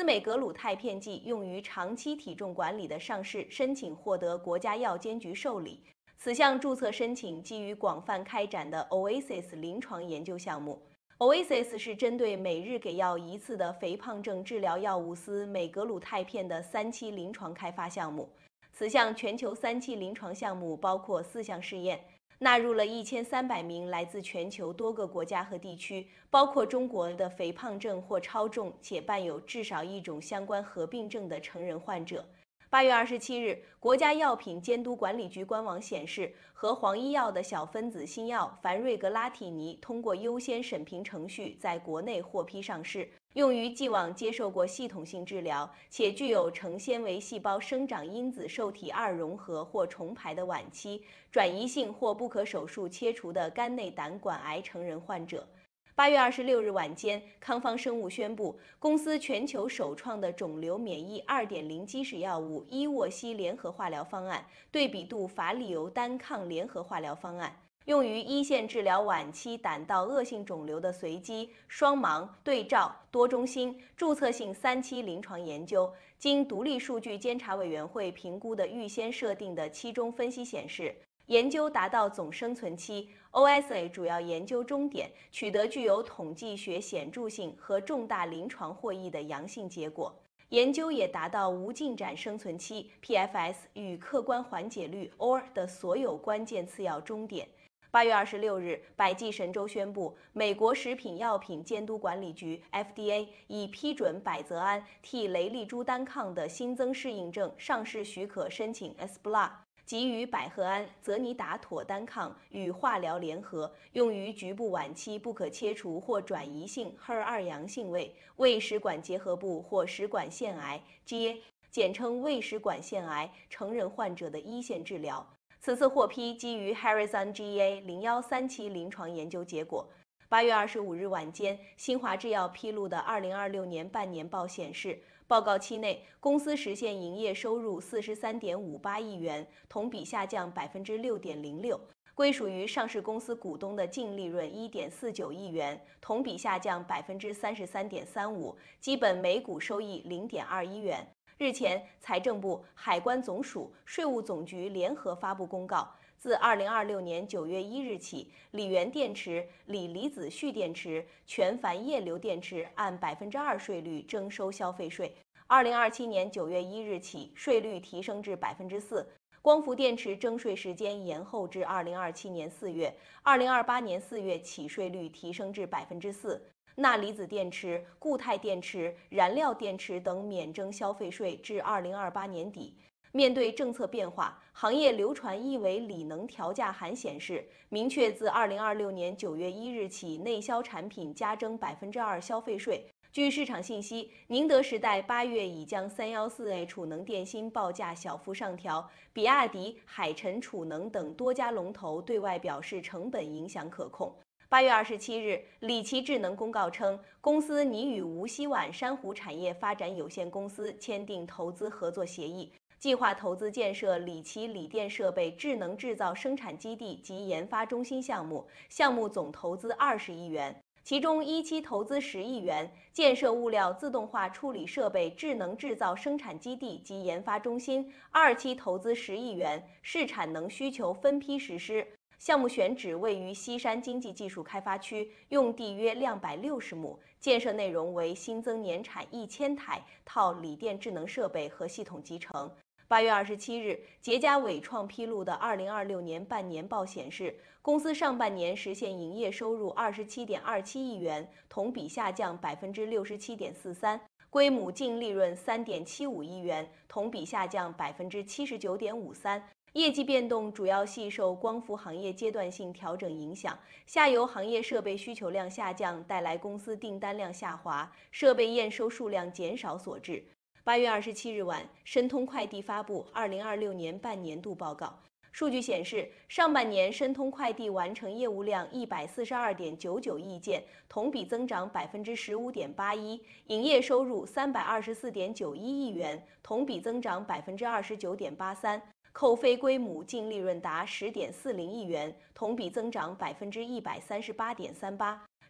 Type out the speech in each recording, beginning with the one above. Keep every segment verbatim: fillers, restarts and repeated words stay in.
司美格鲁肽片剂用于长期体重管理的上市申请获得国家药监局受理。此项注册申请基于广泛开展的 Oasis 临床研究项目。Oasis 是针对每日给药一次的肥胖症治疗药物司美格鲁肽片的三期临床开发项目。此项全球三期临床项目包括四项试验，纳入了一千三百名来自全球多个国家和地区，包括中国的肥胖症或超重且伴有至少一种相关合并症的成人患者。八月二十七日，国家药品监督管理局官网显示，和黄医药的小分子新药凡瑞格拉替尼通过优先审评程序在国内获批上市，用于既往接受过系统性治疗且具有成纤维细胞生长因子受体二融合或重排的晚期、转移性或不可手术切除的肝内胆管癌成人患者。八月二十六日晚间，康方生物宣布，公司全球首创的肿瘤免疫 二点零 基石药物伊沃西联合化疗方案对比度法利尤单抗联合化疗方案，用于一线治疗晚期胆道恶性肿瘤的随机、双盲、对照、多中心、注册性三期临床研究。经独立数据监察委员会评估的预先设定的期中分析显示，研究达到总生存期 O S A 主要研究终点，取得具有统计学显著性和重大临床获益的阳性结果。研究也达到无进展生存期 P F S 与客观缓解率 O R 的所有关键次要终点。八月二十六日，百济神州宣布，美国食品药品监督管理局 F D A 已批准百泽安替雷利珠单抗的新增适应症上市许可申请 E S B L A，即与百合胺、泽尼达妥单抗与化疗联合，用于局部晚期不可切除或转移性 H E R 二阳性胃胃食管结核部或食管腺癌 G A， 简称胃食管腺癌成人患者的一线治疗。此次获批基于 Harrison G E A 零一三期临床研究结果。八月二十五日晚间，新华制药披露的二零二六年半年报显示，报告期内，公司实现营业收入四十三点五八亿元，同比下降百分之六点零六。归属于上市公司股东的净利润一点四九亿元，同比下降百分之三十三点三五，基本每股收益零点二一元。日前，财政部、海关总署、税务总局联合发布公告，自二零二六年九月一日起，锂源电池、锂离子蓄电池、全钒液流电池按百分之二税率征收消费税。二零二七年九月一日起，税率提升至百分之四。光伏电池征税时间延后至二零二七年四月，二零二八年四月起税率提升至百分之四。钠离子电池、固态电池、燃料电池等免征消费税至二零二八年底。面对政策变化，行业流传一维锂能调价函显示，明确自二零二六年九月一日起，内销产品加征百分之二消费税。据市场信息，宁德时代八月已将三一四 A 储能电芯报价小幅上调，比亚迪、海辰储能等多家龙头对外表示成本影响可控。八月二十七日，理奇智能公告称，公司拟与无锡皖珊瑚产业发展有限公司签订投资合作协议，计划投资建设理奇锂电设备智能制造生产基地及研发中心项目，项目总投资二十亿元。其中一期投资十亿元，建设物料自动化处理设备智能制造生产基地及研发中心；二期投资十亿元，视产能需求分批实施。项目选址位于西山经济技术开发区，用地约两百六十亩，建设内容为新增年产一千台套锂电智能设备和系统集成。八月二十七日，捷佳伟创披露的二零二六年半年报显示，公司上半年实现营业收入二十七点二七亿元，同比下降百分之六十七点四三，归母净利润三点七五亿元，同比下降百分之七十九点五三。业绩变动主要系受光伏行业阶段性调整影响，下游行业设备需求量下降带来公司订单量下滑，设备验收数量减少所致。八月二十七日晚，申通快递发布二零二六年半年度报告。数据显示，上半年申通快递完成业务量一百四十二点九九亿件，同比增长百分之十五点八一，营业收入三百二十四点九一亿元，同比增长百分之二十九点八三，扣非归母净利润达十点四零亿元，同比增长百分之一百三十八点三八。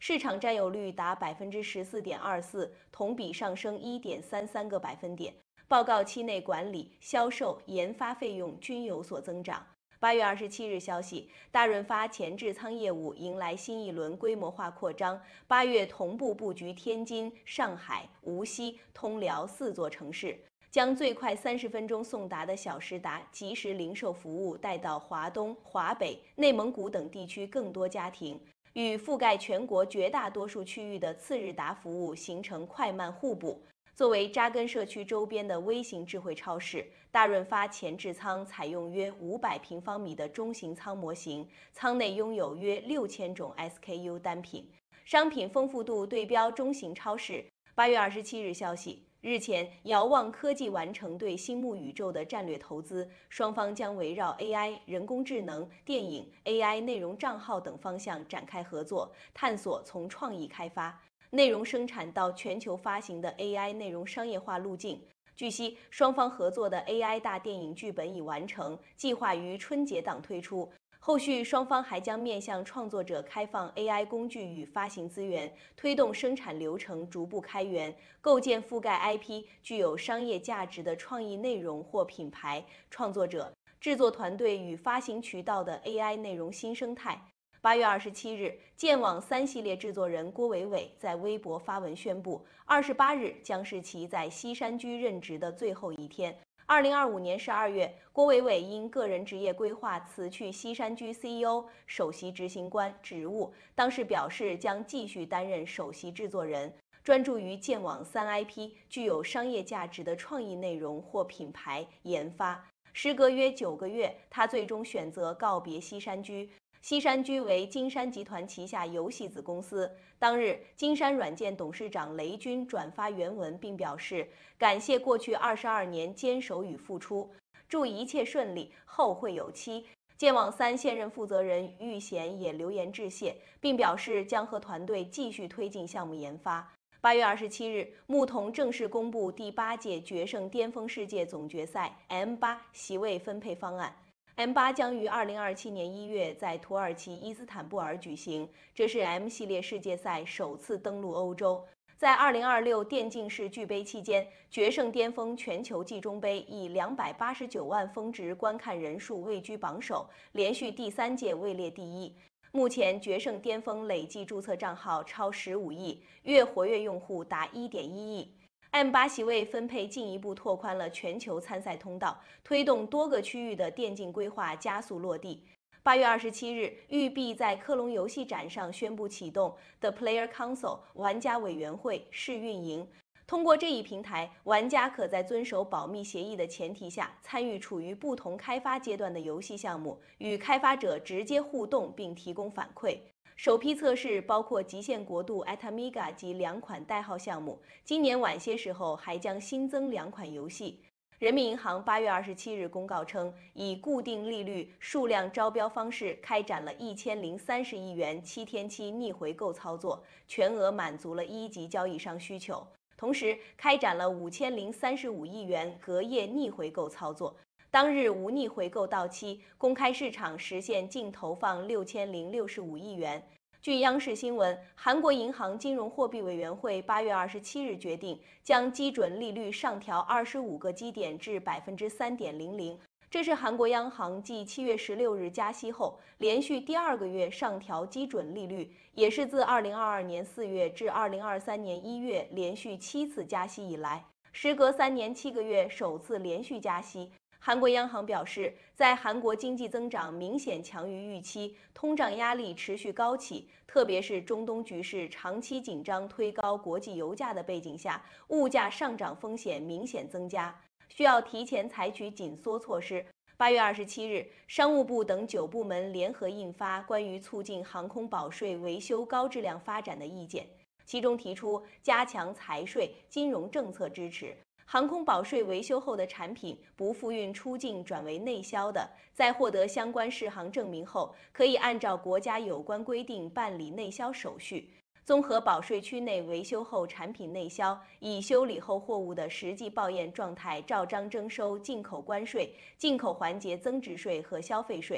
市场占有率达百分之十四点二四，同比上升一点三三个百分点。报告期内，管理、销售、研发费用均有所增长。八月二十七日消息，大润发前置仓业务迎来新一轮规模化扩张，八月同步布局天津、上海、无锡、通辽四座城市，将最快三十分钟送达的小时达即时零售服务带到华东、华北、内蒙古等地区更多家庭，与覆盖全国绝大多数区域的次日达服务形成快慢互补。作为扎根社区周边的微型智慧超市，大润发前置仓采用约五百平方米的中型仓模型，仓内拥有约六千种 S K U 单品，商品丰富度对标中型超市。八月二十七日消息，日前，遥望科技完成对星目宇宙的战略投资，双方将围绕 A I、人工智能、电影、A I 内容账号等方向展开合作，探索从创意开发、内容生产到全球发行的 A I 内容商业化路径。据悉，双方合作的 A I 大电影剧本已完成，计划于春节档推出。后续双方还将面向创作者开放 A I 工具与发行资源，推动生产流程逐步开源，构建覆盖 I P 具有商业价值的创意内容或品牌、创作者、制作团队与发行渠道的 A I 内容新生态。八月二十七日，剑网三系列制作人郭伟伟在微博发文宣布，二十八日将是其在西山居任职的最后一天。二零二五年十二月，郭伟伟因个人职业规划辞去西山居 C E O、首席执行官职务，当时表示将继续担任首席制作人，专注于剑网三 I P 具有商业价值的创意内容或品牌研发。时隔约九个月，他最终选择告别西山居。西山居为金山集团旗下游戏子公司。当日，金山软件董事长雷军转发原文，并表示感谢过去二十二年坚守与付出，祝一切顺利，后会有期。剑网三现任负责人玉贤也留言致谢，并表示将和团队继续推进项目研发。八月二十七日，牧童正式公布第八届决胜巅峰世界总决赛 M 八 席位分配方案。M 八 将于二零二七年一月在土耳其伊斯坦布尔举行，这是 M 系列世界赛首次登陆欧洲。在二零二六电竞世俱杯期间，决胜巅峰全球季中杯以两百八十九万峰值观看人数位居榜首，连续第三届位列第一。目前，决胜巅峰累计注册账号超十五亿，月活跃用户达一点一亿。M 八 席位分配进一步拓宽了全球参赛通道，推动多个区域的电竞规划加速落地。八月二十七日，育碧在科隆游戏展上宣布启动 The Player Council 玩家委员会试运营。通过这一平台，玩家可在遵守保密协议的前提下，参与处于不同开发阶段的游戏项目，与开发者直接互动并提供反馈。首批测试包括极限国度 Atamiga 及两款代号项目，今年晚些时候还将新增两款游戏。人民银行八月二十七日公告称，以固定利率数量招标方式开展了一千零三十亿元七天期逆回购操作，全额满足了一级交易商需求，同时开展了五千零三十五亿元隔夜逆回购操作。当日无逆回购到期，公开市场实现净投放六千零六十五亿元。据央视新闻，韩国银行金融货币委员会八月二十七日决定，将基准利率上调二十五个基点至百分之三点零零。这是韩国央行继七月十六日加息后，连续第二个月上调基准利率，也是自二零二二年四月至二零二三年一月连续七次加息以来，时隔三年七个月首次连续加息。韩国央行表示，在韩国经济增长明显强于预期，通胀压力持续高企，特别是中东局势长期紧张推高国际油价的背景下，物价上涨风险明显增加，需要提前采取紧缩措施。八月二十七日，商务部等九部门联合印发关于促进航空保税维修高质量发展的意见，其中提出加强财税、金融政策支持。航空保税维修后的产品不复运出境转为内销的，在获得相关适航证明后，可以按照国家有关规定办理内销手续。综合保税区内维修后产品内销，以修理后货物的实际报验状态照章征收进口关税、进口环节增值税和消费税。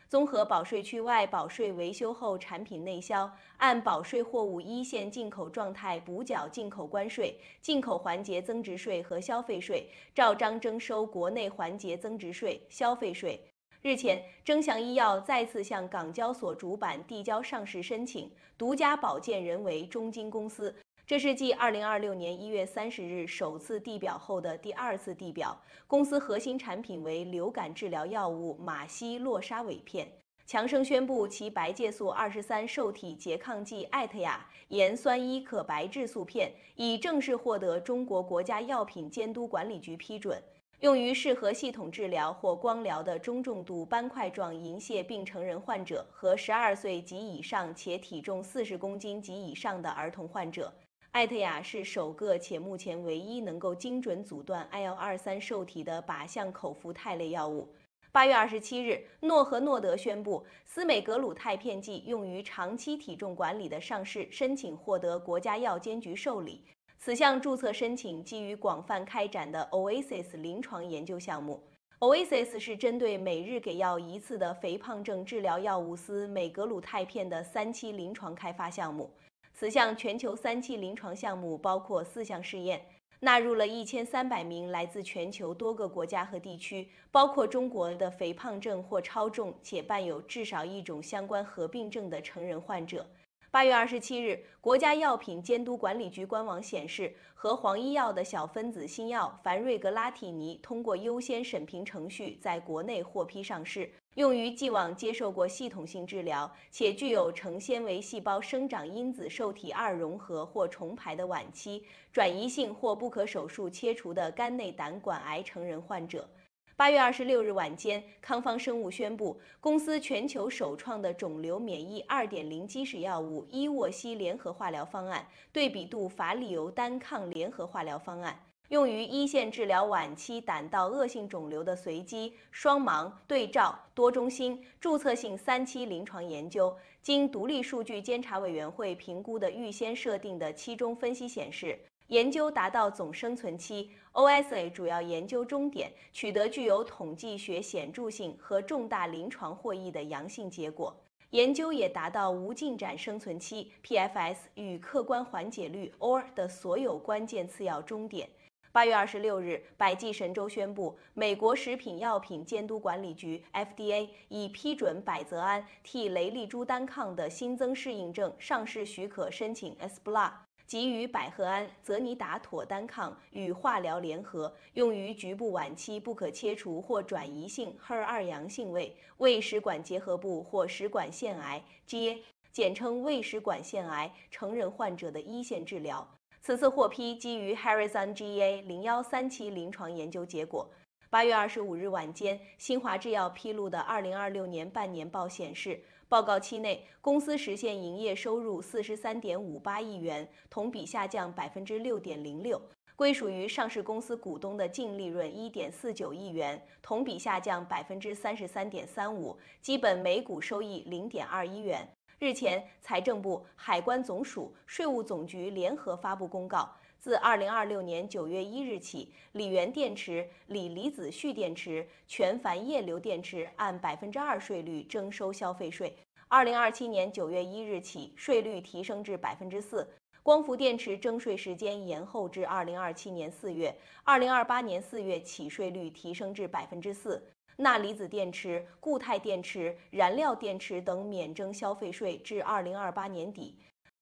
综合保税区外保税维修后产品内销，按保税货物一线进口状态补缴进口关税、进口环节增值税和消费税，照章征收国内环节增值税、消费税。日前，臻祥医药再次向港交所主板递交上市申请，独家保荐人为中金公司。这是继二零二六年一月三十日首次递表后的第二次递表。公司核心产品为流感治疗药物马西洛沙韦片。强生宣布其白介素二十三受体拮抗剂艾特雅盐酸伊可白质素片已正式获得中国国家药品监督管理局批准。用于适合系统治疗或光疗的中重度斑块状银屑病成人患者和十二岁及以上且体重四十公斤及以上的儿童患者。艾特雅是首个且目前唯一能够精准阻断 I L 二十三受体的靶向口服肽类药物。八月二十七日，诺和诺德宣布，司美格鲁肽片剂用于长期体重管理的上市申请获得国家药监局受理。此项注册申请基于广泛开展的 Oasis 临床研究项目。Oasis 是针对每日给药一次的肥胖症治疗药物司美格鲁肽片的三期临床开发项目。此项全球三期临床项目包括四项试验，纳入了一千三百名来自全球多个国家和地区，包括中国的肥胖症或超重且伴有至少一种相关合并症的成人患者。八月二十七日，国家药品监督管理局官网显示，和黄医药的小分子新药凡瑞格拉替尼通过优先审评程序在国内获批上市，用于既往接受过系统性治疗且具有成纤维细胞生长因子受体二融合或重排的晚期、转移性或不可手术切除的肝内胆管癌成人患者。八月二十六日晚间，康方生物宣布，公司全球首创的肿瘤免疫 二点零 基石药物伊沃西联合化疗方案对比度法利尤单抗联合化疗方案，用于一线治疗晚期胆道恶性肿瘤的随机、双盲、对照、多中心、注册性三期临床研究，经独立数据监察委员会评估的预先设定的期中分析显示，研究达到总生存期 O S A 主要研究终点，取得具有统计学显著性和重大临床获益的阳性结果。研究也达到无进展生存期 P F S 与客观缓解率 O R 的所有关键次要终点。八月二十六日，百济神州宣布，美国食品药品监督管理局 F D A 已批准百泽安替雷利珠单抗的新增适应症上市许可申请 E S B L A。即与百合胺、泽尼达妥单抗与化疗联合，用于局部晚期不可切除或转移性 H E R 二 阳性胃胃食管结核部或食管腺癌 G A， 简称胃食管腺癌成人患者的一线治疗。此次获批基于 Harrison G A 零一三期临床研究结果。八月二十五日晚间，新华制药披露的二零二六年半年报显示，报告期内，公司实现营业收入四十三点五八亿元，同比下降百分之六点零六。归属于上市公司股东的净利润一点四九亿元，同比下降百分之三十三点三五，基本每股收益零点二一元。日前，财政部、海关总署、税务总局联合发布公告。自二零二六年九月一日起，锂源电池、锂离子蓄电池、全钒液流电池按百分之二税率征收消费税。二零二七年九月一日起，税率提升至百分之四。光伏电池征税时间延后至二零二七年四月，二零二八年四月起税率提升至百分之四。钠离子电池、固态电池、燃料电池等免征消费税至二零二八年底。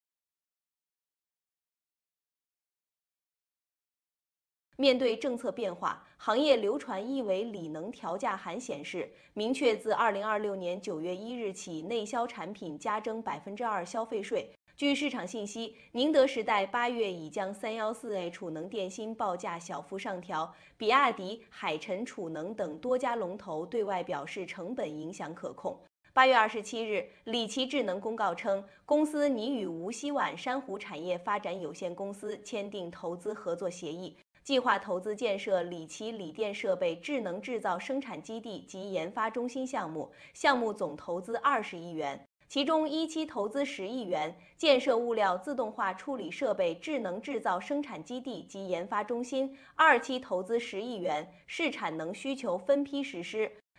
面对政策变化，行业流传一维锂能调价函显示，明确自二零二六年九月一日起，内销产品加征百分之二消费税。据市场信息，宁德时代八月已将三一四 A 储能电芯报价小幅上调，比亚迪、海辰储能等多家龙头对外表示成本影响可控。八月二十七日，理奇智能公告称，公司拟与无锡皖珊瑚产业发展有限公司签订投资合作协议。计划投资建设理奇锂电设备智能制造生产基地及研发中心项目，项目总投资二十亿元，其中一期投资十亿元，建设物料自动化处理设备智能制造生产基地及研发中心；二期投资十亿元，视产能需求分批实施。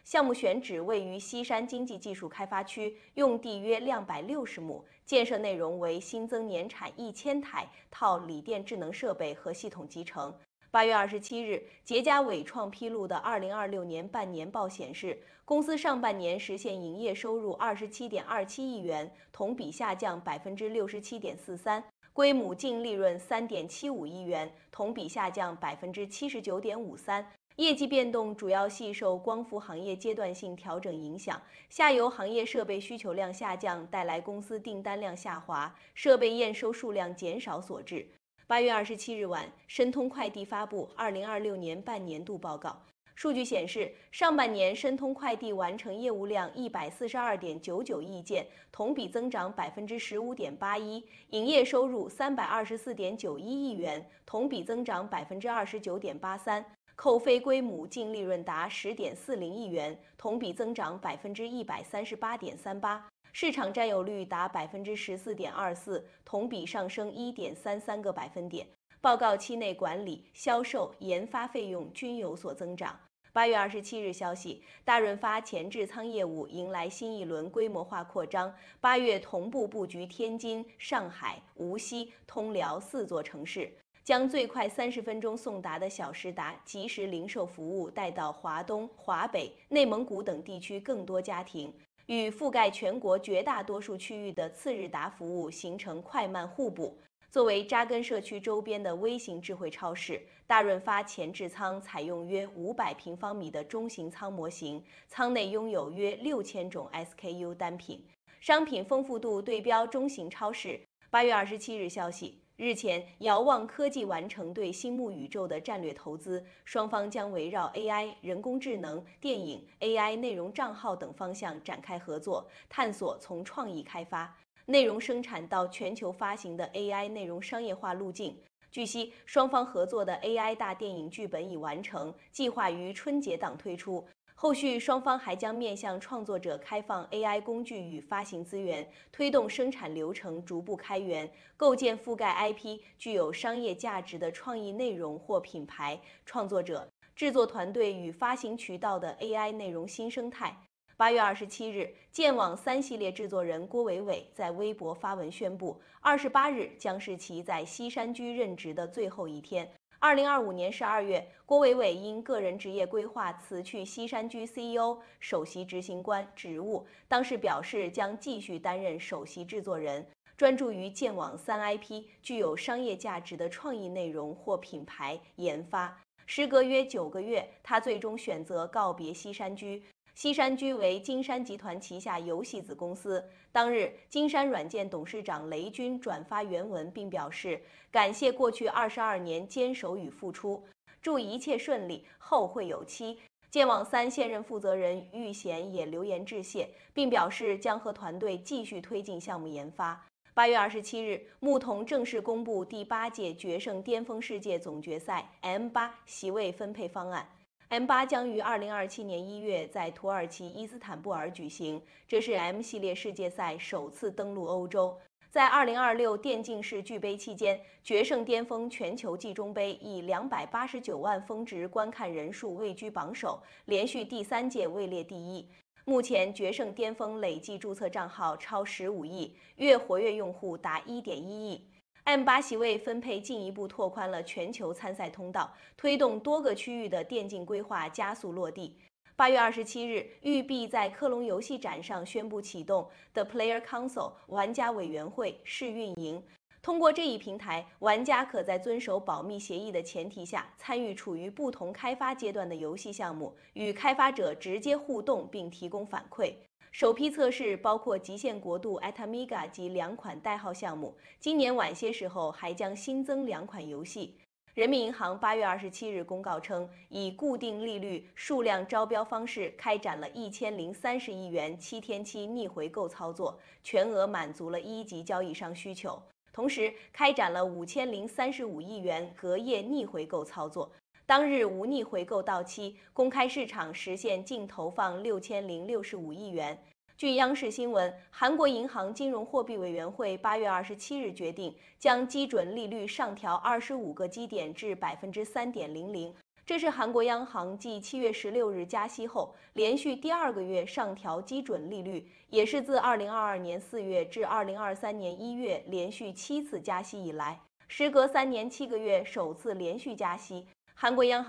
项目选址位于西山经济技术开发区，用地约两百六十亩，建设内容为新增年产一千台套锂电智能设备和系统集成。八月二十七日，捷佳伟创披露的二零二六年半年报显示，公司上半年实现营业收入二十七点二七亿元，同比下降百分之六十七点四三，归母净利润三点七五亿元，同比下降百分之七十九点五三。业绩变动主要系受光伏行业阶段性调整影响，下游行业设备需求量下降带来公司订单量下滑，设备验收数量减少所致。八月二十七日晚，申通快递发布二零二六年半年度报告。数据显示，上半年申通快递完成业务量一百四十二点九九亿件，同比增长百分之十五点八一；营业收入三百二十四点九一亿元，同比增长百分之二十九点八三；扣非归母净利润达十点四零亿元，同比增长百分之一百三十八点三八。市场占有率达百分之十四点二四，同比上升一点三三个百分点。报告期内管理、销售、研发费用均有所增长。八月二十七日消息，大润发前置仓业务迎来新一轮规模化扩张，八月同步布局天津、上海、无锡、通辽四座城市，将最快三十分钟送达的小时达即时零售服务带到华东、华北、内蒙古等地区更多家庭。与覆盖全国绝大多数区域的次日达服务形成快慢互补。作为扎根社区周边的微型智慧超市，大润发前置仓采用约五百平方米的中型仓模型，仓内拥有约六千种 S K U 单品，商品丰富度对标中型超市。八月二十七日消息，日前，遥望科技完成对星目宇宙的战略投资，双方将围绕 A I、人工智能、电影、A I 内容账号等方向展开合作，探索从创意开发、内容生产到全球发行的 A I 内容商业化路径。据悉，双方合作的 A I 大电影剧本已完成，计划于春节档推出。后续双方还将面向创作者开放 A I 工具与发行资源，推动生产流程逐步开源，构建覆盖 I P 具有商业价值的创意内容或品牌、创作者、制作团队与发行渠道的 A I 内容新生态。八月二十七日，剑网三系列制作人郭伟伟在微博发文宣布，二十八日将是其在西山居任职的最后一天。二零二五年十二月，郭伟伟因个人职业规划辞去西山居 C E O、首席执行官职务，当时表示将继续担任首席制作人，专注于剑网三 I P 具有商业价值的创意内容或品牌研发。时隔约九个月，他最终选择告别西山居。西山居为金山集团旗下游戏子公司。当日，金山软件董事长雷军转发原文，并表示感谢过去二十二年坚守与付出，祝一切顺利，后会有期。剑网三现任负责人玉贤也留言致谢，并表示将和团队继续推进项目研发。八月二十七日，牧童正式公布第八届决胜巅峰世界总决赛 M 八 席位分配方案。M 八 将于二零二七年一月在土耳其伊斯坦布尔举行，这是 M 系列世界赛首次登陆欧洲。在二零二六电竞世俱杯期间，决胜巅峰全球季中杯以两百八十九万峰值观看人数位居榜首，连续第三届位列第一。目前，决胜巅峰累计注册账号超十五亿，月活跃用户达一点一亿。M 八 席位分配进一步拓宽了全球参赛通道，推动多个区域的电竞规划加速落地。八月二十七日，育碧在科隆游戏展上宣布启动 The Player Council 玩家委员会试运营。通过这一平台，玩家可在遵守保密协议的前提下，参与处于不同开发阶段的游戏项目，与开发者直接互动并提供反馈。首批测试包括极限国度 Atamiga 及两款代号项目，今年晚些时候还将新增两款游戏。人民银行八月二十七日公告称，以固定利率数量招标方式开展了一千零三十亿元七天期逆回购操作，全额满足了一级交易商需求。同时，开展了五千零三十五亿元隔夜逆回购操作。当日无逆回购到期，公开市场实现净投放六千零六十五亿元。据央视新闻，韩国银行金融货币委员会八月二十七日决定，将基准利率上调二十五个基点至百分之三点零零。 这是韩国央行继七月十六日加息后，连续第二个月上调基准利率，也是自二零二二年四月至二零二三年一月连续七次加息以来，时隔三年七个月首次连续加息。韩国央行